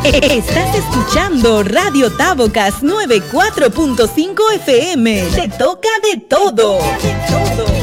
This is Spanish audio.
Estás escuchando Radio Tavocas 94.5 FM. Te toca de todo.